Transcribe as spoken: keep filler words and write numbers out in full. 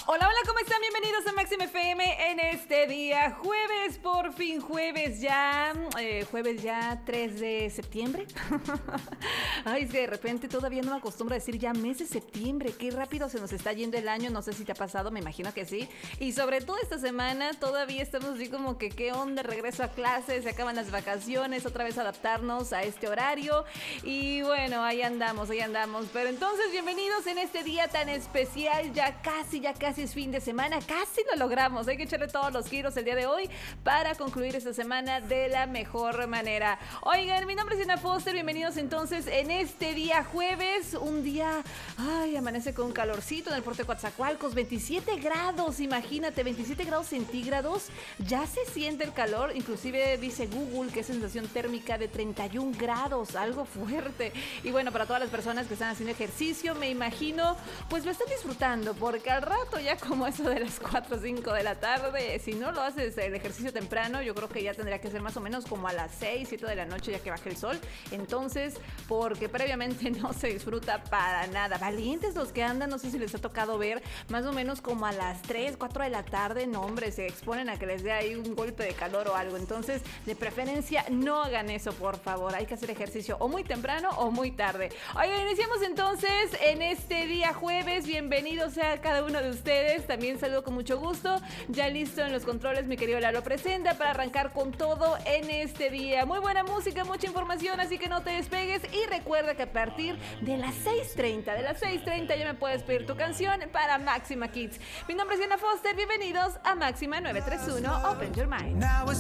Hola, hola, ¿cómo están? Bienvenidos a Máxima F M en este día, jueves, por fin jueves ya, eh, jueves ya tres de septiembre. Ay, es que de repente todavía no me acostumbro a decir ya mes de septiembre, qué rápido se nos está yendo el año, no sé si te ha pasado, me imagino que sí. Y sobre todo esta semana todavía estamos así como que qué onda, regreso a clases, se acaban las vacaciones, otra vez adaptarnos a este horario. Y bueno, ahí andamos, ahí andamos. Pero entonces, bienvenidos en este día tan especial, ya casi, ya casi es fin de semana, casi lo logramos. Hay que echarle todos los giros el día de hoy para concluir esta semana de la mejor manera. Oigan, mi nombre es Diana Foster, bienvenidos entonces en este día jueves, un día, ay, amanece con un calorcito en el puerto de Coatzacoalcos, veintisiete grados, imagínate, veintisiete grados centígrados, ya se siente el calor, inclusive dice Google que es sensación térmica de treinta y un grados, algo fuerte. Y bueno, para todas las personas que están haciendo ejercicio, me imagino, pues lo están disfrutando, porque al rato ya como eso de las cuatro o cinco de la tarde, si no lo haces el ejercicio temprano, yo creo que ya tendría que ser más o menos como a las seis, siete de la noche ya que baje el sol. Entonces, porque previamente no se disfruta para nada. Valientes los que andan, no sé si les ha tocado ver, más o menos como a las tres, cuatro de la tarde, no hombre, se exponen a que les dé ahí un golpe de calor o algo. Entonces, de preferencia, no hagan eso, por favor. Hay que hacer ejercicio o muy temprano o muy tarde. Oigan, iniciamos entonces en este día jueves. Bienvenidos sea cada uno de ustedes. También saludo con mucho gusto. Ya listo en los controles, mi querido Lalo Presenta, para arrancar con todo en este día. Muy buena música, mucha información, así que no te despegues. Y recuerda que a partir de las seis treinta, de las seis treinta ya me puedes pedir tu canción para Máxima Kids. Mi nombre es Diana Foster, bienvenidos a Máxima nueve tres uno Open Your Mind.